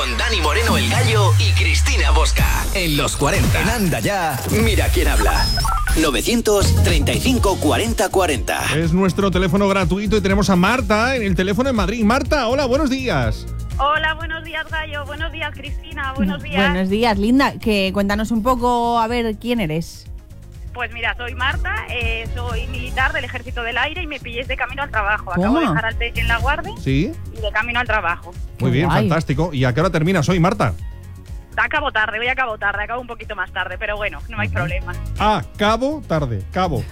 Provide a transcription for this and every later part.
Con Dani Moreno el Gallo y Cristina Bosca. En los 40. En Anda Ya. Mira quién habla. 935 40 40. Es nuestro teléfono gratuito y tenemos a Marta en el teléfono en Madrid. Marta, hola, buenos días. Hola, buenos días, Gallo. Buenos días, Cristina. Buenos días. Buenos días, linda. Cuéntanos un poco, a ver, ¿quién eres? Pues mira, soy Marta, soy militar del Ejército del Aire y me pilléis de camino al trabajo. ¿Cómo? Acabo de dejar al TEC en La Guardia Sí. y de camino al trabajo. Muy bien, guay. fantástico. ¿Y a qué hora terminas hoy, Marta? Acabo tarde, acabo un poquito más tarde, pero bueno, no hay problema. Ah, tarde. No,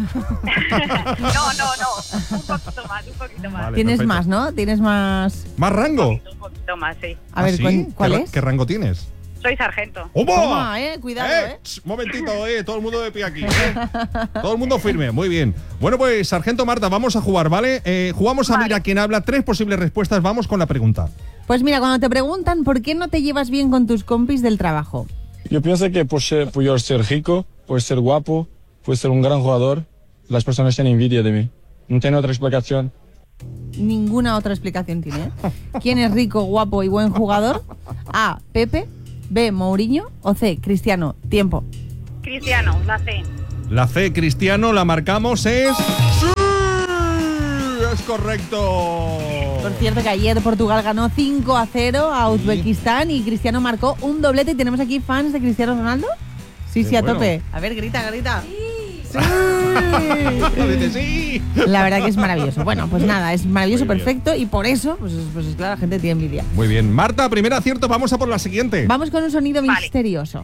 un poquito más. Vale, Tienes perfecto. más, ¿no? Tienes más... ¿Más rango? Un poquito más, sí. A ver, ¿sí? ¿cuál es? ¿Qué rango tienes? Soy sargento. ¡Opa! Toma, cuidado, Momentito, todo el mundo de pie aquí. Todo el mundo firme, muy bien. Bueno, pues, Sargento Marta, vamos a jugar, ¿vale? Jugamos a Vale. Mira quién habla, 3 posibles respuestas, vamos con la pregunta. Pues mira, cuando te preguntan por qué no te llevas bien con tus compis del trabajo. Yo pienso que por yo ser rico, por ser guapo, por ser un gran jugador, las personas tienen envidia de mí. No tiene otra explicación. Ninguna otra explicación tiene, ¿eh? ¿Quién es rico, guapo y buen jugador? A, Pepe. B, Mourinho. O C, Cristiano. Tiempo. Cristiano, la C. La C, Cristiano, la marcamos, es... ¡Sí! ¡Es correcto! Por cierto que ayer Portugal ganó 5-0 a Uzbekistán y Cristiano marcó un doblete. ¿Y tenemos aquí fans de Cristiano Ronaldo? Sí, Qué sí, a bueno. tope. A ver, grita. ¡Sí! Dice, sí. La verdad que es maravilloso. Bueno, pues nada, es maravilloso, Muy bien. perfecto. Y por eso, pues claro, la gente tiene envidia. Muy bien. Marta, primer acierto, vamos a por la siguiente. Vamos con un sonido Vale. misterioso.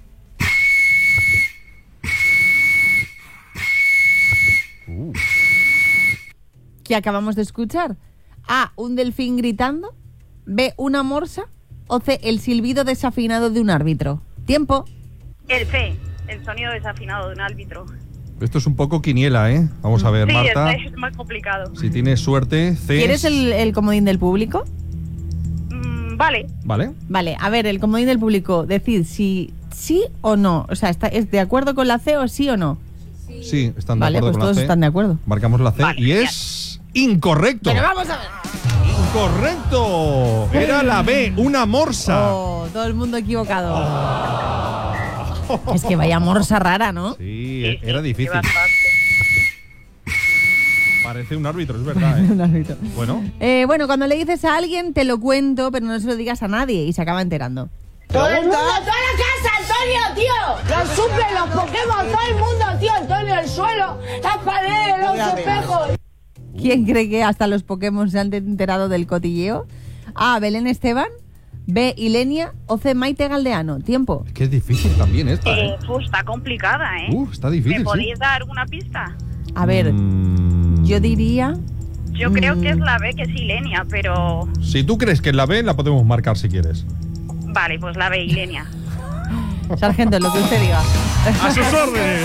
¿Qué acabamos de escuchar? A, un delfín gritando. B, una morsa. O C, el silbido desafinado de un árbitro. Tiempo. El C, el sonido desafinado de un árbitro. Esto es un poco quiniela, ¿eh? Vamos a ver, Sí, Marta. es más complicado. Si tienes suerte, C. ¿Quieres el comodín del público? Vale. ¿Vale? Vale, a ver, el comodín del público. Decid si sí o no. O sea, ¿es de acuerdo con la C o sí o no? Sí, están de Vale, acuerdo pues con la todos C. están de acuerdo. Marcamos la C Vale, y es incorrecto. Pero vamos a ver. Incorrecto. Era la B, una morsa. Oh, todo el mundo equivocado. Es que vaya morsa rara, ¿no? Sí, era Sí, difícil. bastante. Parece un árbitro, es verdad, Un ¿eh? árbitro. Bueno, Bueno, cuando le dices a alguien, te lo cuento, pero no se lo digas a nadie y se acaba enterando. Todo el mundo, toda la casa, Antonio, tío. Los suples, los Pokémon, todo el mundo, tío. Antonio, el suelo, las paredes, los espejos. ¿Quién cree que hasta los Pokémon se han enterado del cotilleo? A, Belén Esteban. B, Ilenia. O C, Maite Galdeano. Tiempo. es que es difícil también esta, ¿eh? Está complicada, ¿eh? Está difícil, ¿Me sí. podéis dar una pista? A ver, yo diría... Yo creo que es la B, que es Ilenia, pero... Si tú crees que es la B, la podemos marcar si quieres. Vale, pues la B, Ilenia. Sargento, lo que usted diga. ¡A sus órdenes!